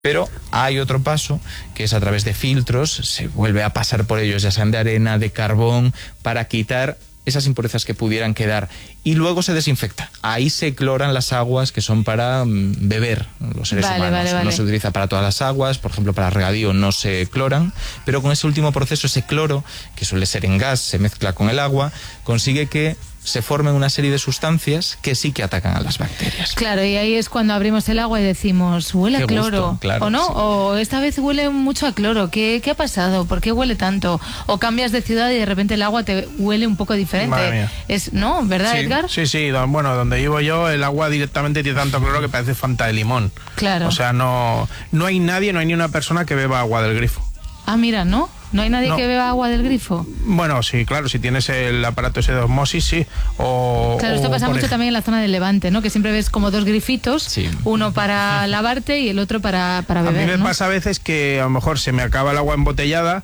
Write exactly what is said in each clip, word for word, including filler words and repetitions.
Pero hay otro paso, que es a través de filtros, se vuelve a pasar por ellos, ya sean de arena, de carbón, para quitar esas impurezas que pudieran quedar, y luego se desinfecta. Ahí se cloran las aguas que son para mm, beber los seres vale, humanos. Vale, vale. No se utiliza para todas las aguas, por ejemplo, para regadío no se cloran, pero con ese último proceso, ese cloro, que suele ser en gas, se mezcla con el agua, consigue que se formen una serie de sustancias que sí que atacan a las bacterias. Claro, y ahí es cuando abrimos el agua y decimos, huele a cloro, gusto, claro, o no, sí. O esta vez huele mucho a cloro, ¿Qué, ¿qué ha pasado? ¿Por qué huele tanto? O cambias de ciudad y de repente el agua te huele un poco diferente. Madre mía. Es, ¿no? ¿Verdad, sí, Edgar? Sí, sí, bueno, donde vivo yo el agua directamente tiene tanto cloro que parece Fanta de limón. Claro. O sea, no, no hay nadie, no hay ni una persona que beba agua del grifo. Ah, mira, ¿no? ¿No hay nadie No. que beba agua del grifo? Bueno, sí, claro, si tienes el aparato ese de osmosis, sí. O, Claro, esto o pasa por mucho ej- también en la zona del Levante, ¿no? Que siempre ves como dos grifitos, Sí. uno para lavarte y el otro para, para A beber, mí me ¿no? pasa a veces que a lo mejor se me acaba el agua embotellada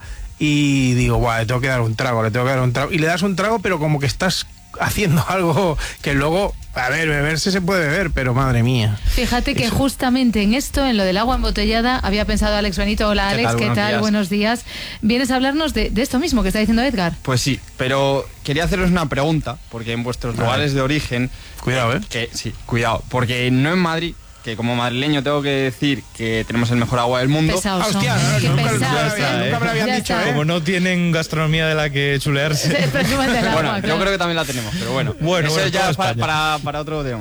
y digo, guau, le tengo que dar un trago, le tengo que dar un trago. Y le das un trago, pero como que estás haciendo algo que luego, a ver, beberse se puede beber, pero madre mía. Fíjate que Eso. justamente en esto, en lo del agua embotellada, había pensado Alex Benito. Hola, ¿Qué Alex, tal? ¿qué Buenos tal? días. Buenos días. Vienes a hablarnos de, de esto mismo que está diciendo Edgar. Pues sí, pero quería haceros una pregunta, porque en vuestros Vale. lugares de origen... Cuidado, ¿eh? Que, sí, cuidado, porque no en Madrid, que como madrileño tengo que decir que tenemos el mejor agua del mundo. Pesados Ah, son. hostia, no, Qué nunca, nunca, pesados, me había- ¿eh? nunca me lo habían Ya dicho, está. ¿eh? Como no tienen gastronomía de la que chulearse. Se presumen del agua, Bueno, claro. yo creo que también la tenemos, pero bueno. Bueno, eso bueno, ya toda es para, España. para, para otro tema.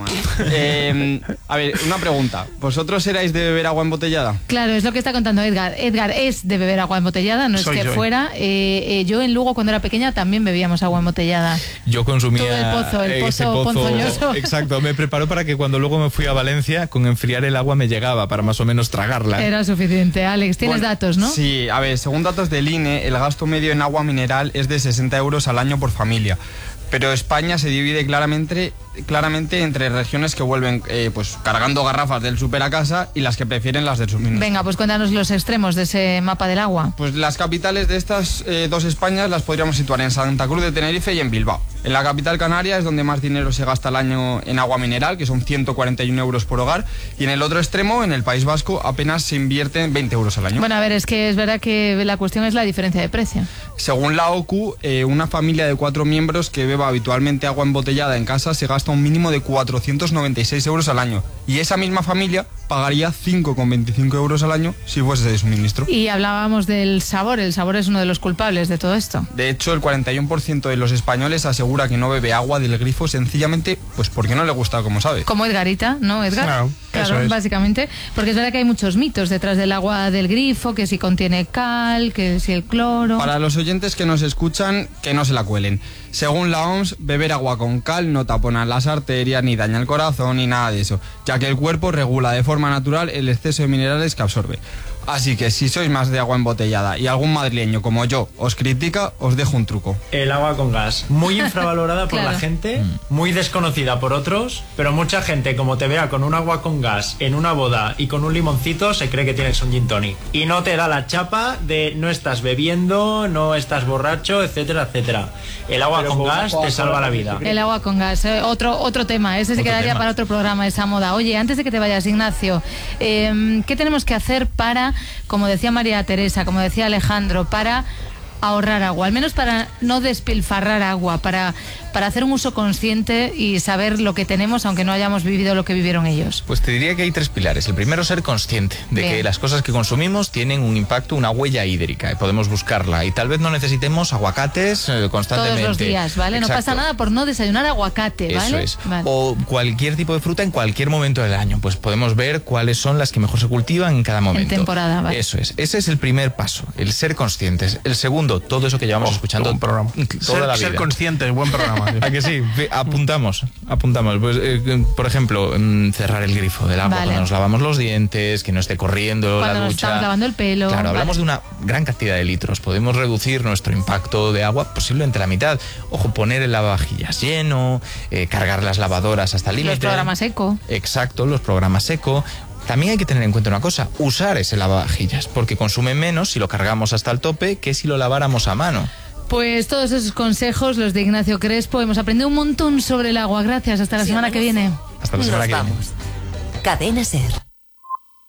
Eh, a ver, una pregunta. ¿Vosotros erais de beber agua embotellada? Claro, es lo que está contando Edgar. Edgar es de beber agua embotellada, no es Soy, que soy. fuera. Eh, eh, yo en Lugo, cuando era pequeña, también bebíamos agua embotellada. Yo consumía Todo el pozo, el ese pozo ponzoñoso. Exacto, me preparó para que cuando luego me fui a Valencia, con enfriar el agua me llegaba para más o menos tragarla. Era suficiente. Alex, tienes Bueno, datos, ¿no? Sí, a ver, según datos del I N E, el gasto medio en agua mineral es de sesenta euros al año por familia. Pero España se divide claramente, claramente entre regiones que vuelven eh, pues cargando garrafas del súper a casa y las que prefieren las del suministro. Venga, pues cuéntanos los extremos de ese mapa del agua. Pues las capitales de estas eh, dos Españas las podríamos situar en Santa Cruz de Tenerife y en Bilbao. En la capital canaria es donde más dinero se gasta al año en agua mineral, que son ciento cuarenta y uno euros por hogar, y en el otro extremo, en el País Vasco, apenas se invierten veinte euros al año. Bueno, a ver, es que es verdad que la cuestión es la diferencia de precio. Según la O C U, eh, una familia de cuatro miembros que beba habitualmente agua embotellada en casa se gasta un mínimo de cuatrocientos noventa y seis euros al año. Y esa misma familia pagaría cinco coma veinticinco euros al año si fuese de suministro. Y hablábamos del sabor. El sabor es uno de los culpables de todo esto. De hecho, el cuarenta y uno por ciento de los españoles asegura que no bebe agua del grifo sencillamente pues porque no le gusta como sabe. Como Edgarita, ¿no, Edgar? Claro, eso es. Básicamente. Porque es verdad que hay muchos mitos detrás del agua del grifo, que si contiene cal, que si el cloro... Para los oyentes que nos escuchan, que no se la cuelen. Según la O M S, beber agua con cal no tapona las arterias, ni daña el corazón, ni nada de eso, ya que el cuerpo regula de forma natural el exceso de minerales que absorbe. Así que si sois más de agua embotellada y algún madrileño como yo os critica, os dejo un truco. El agua con gas. Muy infravalorada por Claro. la gente, muy desconocida por otros, pero mucha gente, como te vea con un agua con gas en una boda y con un limoncito, se cree que tienes un gin tonic. Y no te da la chapa de no estás bebiendo, no estás borracho, etcétera, etcétera. El agua con gas te salva la vida. El agua con gas, eh, otro otro tema, ese se Otro quedaría tema. para otro programa, esa moda. Oye, antes de que te vayas, Ignacio, eh, ¿qué tenemos que hacer para, como decía María Teresa, como decía Alejandro, para ahorrar agua? Al menos para no despilfarrar agua, para, para hacer un uso consciente y saber lo que tenemos, aunque no hayamos vivido lo que vivieron ellos. Pues te diría que hay tres pilares. El primero, ser consciente de Bien. que las cosas que consumimos tienen un impacto, una huella hídrica, y podemos buscarla. Y tal vez no necesitemos aguacates eh, constantemente. Todos los días, ¿vale? No Exacto. pasa nada por no desayunar aguacate, ¿vale? Eso es. Vale. O cualquier tipo de fruta en cualquier momento del año. Pues podemos ver cuáles son las que mejor se cultivan en cada momento. temporada, vale. Eso es. Ese es el primer paso, el ser conscientes. El segundo, todo eso que llevamos Oh, escuchando un programa. toda Ser, la vida. ser consciente, buen programa. tío. ¿A que sí? Ve, Apuntamos, apuntamos. Pues, eh, por ejemplo, mm, cerrar el grifo del agua Vale. cuando nos lavamos los dientes, que no esté corriendo Cuando la nos ducha. estamos lavando el pelo. Claro, hablamos Vale. de una gran cantidad de litros. Podemos reducir nuestro impacto de agua posiblemente la mitad. Ojo, poner el lavavajillas lleno, eh, cargar las lavadoras hasta el límite. Los programas eco. Exacto, los programas eco. También hay que tener en cuenta una cosa, usar ese lavavajillas, porque consume menos si lo cargamos hasta el tope que si lo laváramos a mano. Pues todos esos consejos, los de Ignacio Crespo, hemos aprendido un montón sobre el agua. Gracias, hasta la semana que viene. Hasta la semana Nos que viene. vamos. Cadena Ser.